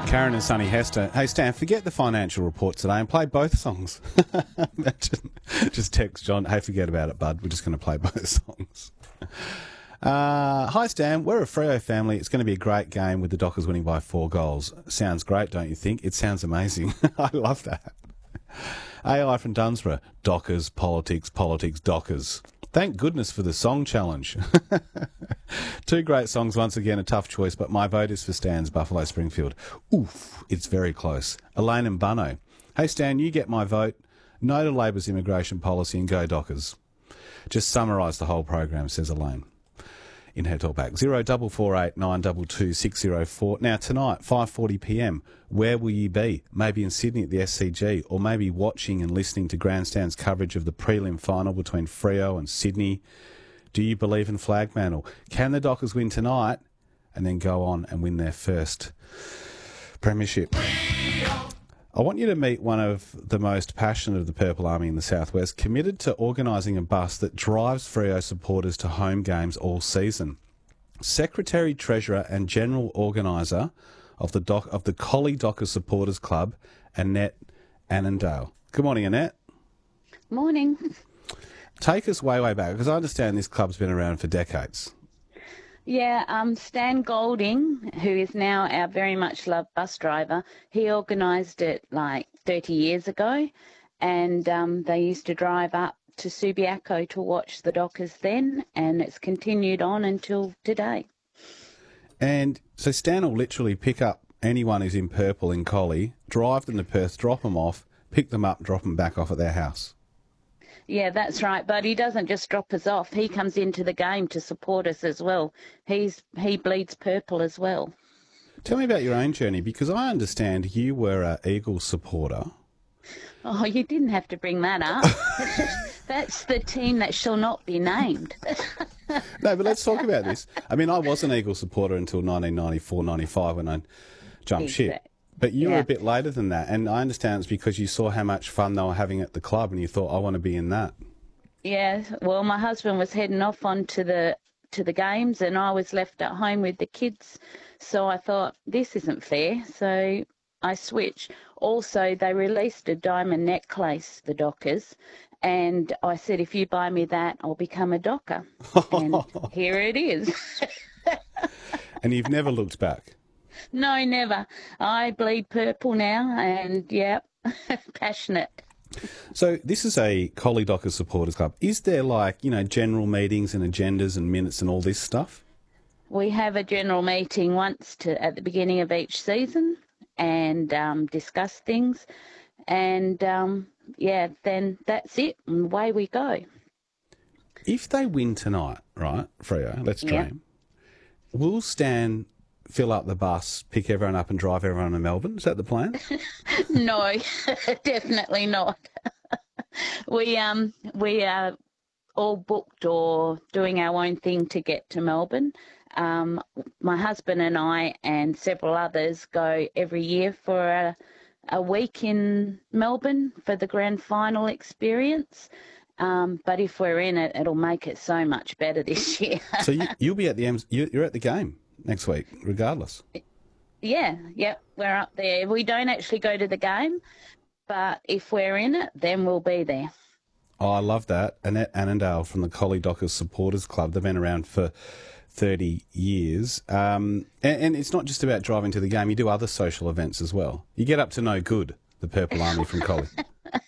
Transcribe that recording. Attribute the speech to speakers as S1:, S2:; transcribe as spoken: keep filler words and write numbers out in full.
S1: Karen and Sonny Hester. Hey, Stan, forget the financial report today and play both songs. just, just text John, hey, forget about it, bud. We're just going to play both songs. Uh, hi, Stan. We're a Freo family. It's going to be a great game with the Dockers winning by four goals. Sounds great, don't you think? It sounds amazing. I love that. A I from Dunsborough. Dockers, politics, politics, Dockers. Thank goodness for the song challenge. Two great songs, once again, a tough choice, but my vote is for Stan's Buffalo Springfield. Oof, it's very close. Elaine and Bunno. Hey, Stan, you get my vote. No to Labor's immigration policy and go Dockers. Just summarise the whole program, says Elaine in her talkback. Zero double four eight nine double two six zero four. Now tonight, five forty p m. Where will you be? Maybe in Sydney at the S C G, or maybe watching and listening to Grandstand's coverage of the prelim final between Freo and Sydney. Do you believe in flag mantle? Can the Dockers win tonight and then go on and win their first premiership? I want you to meet one of the most passionate of the Purple Army in the Southwest, committed to organising a bus that drives Freo supporters to home games all season. Secretary, Treasurer and General Organiser of the Doc- of the Collie Dockers Supporters Club, Annette Annandale. Good morning, Annette.
S2: Morning.
S1: Take us way, way back, because I understand this club's been around for decades.
S2: Yeah, um, Stan Golding, who is now our very much loved bus driver, he organised it like thirty years ago, and um, they used to drive up to Subiaco to watch the Dockers then, and it's continued on until today.
S1: And so Stan will literally pick up anyone who's in purple in Collie, drive them to Perth, drop them off, pick them up, drop them back off at their house.
S2: Yeah, that's right. But he doesn't just drop us off. He comes into the game to support us as well. He's he bleeds purple as well.
S1: Tell me about your own journey, because I understand you were an Eagles supporter.
S2: Oh, you didn't have to bring that up. That's the team that shall not be named.
S1: No, but let's talk about this. I mean, I was an Eagles supporter until nineteen ninety-four ninety-five when I jumped
S2: Exactly.
S1: ship. But you
S2: Yeah.
S1: were a bit later than that, and I understand it's because you saw how much fun they were having at the club and you thought, I want to be in that.
S2: Yeah, well, my husband was heading off onto the to the games and I was left at home with the kids. So I thought, this isn't fair. So I switched. Also, they released a diamond necklace, the Dockers, and I said, if you buy me that, I'll become a Docker. And here it is.
S1: And you've never looked back.
S2: No, never. I bleed purple now and, yeah, passionate.
S1: So this is a Collie Dockers Supporters Club. Is there, like, you know, general meetings and agendas and minutes and all this stuff?
S2: We have a general meeting once to at the beginning of each season and um, discuss things. And, um, yeah, then that's it. And away we go.
S1: If they win tonight, right, Freo, let's dream,
S2: Yeah.
S1: will Stan fill up the bus, pick everyone up and drive everyone to Melbourne? Is that the plan?
S2: No, definitely not. we um we are all booked or doing our own thing to get to Melbourne. Um, my husband and I and several others go every year for a, a week in Melbourne for the grand final experience. Um, but if we're in it, it'll make it so much better this year.
S1: So you, you'll be at the M- you- you're at the game next week, regardless.
S2: Yeah, yep, we're up there. We don't actually go to the game, but if we're in it, then we'll be there.
S1: Oh, I love that. Annette Annandale from the Collie Dockers Supporters Club. They've been around for thirty years. Um, and, and it's not just about driving to the game. You do other social events as well. You get up to no good, the Purple Army from Collie.